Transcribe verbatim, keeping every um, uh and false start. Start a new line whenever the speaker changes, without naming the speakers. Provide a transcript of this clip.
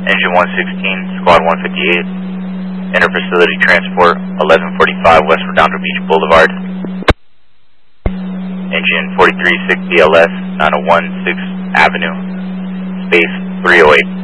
Engine one sixteen, Squad one fifty-eight. Interfacility transport, eleven forty-five West Redondo Beach Boulevard. Engine forty-three sixty L S, nine oh one sixth Avenue, space three oh eight.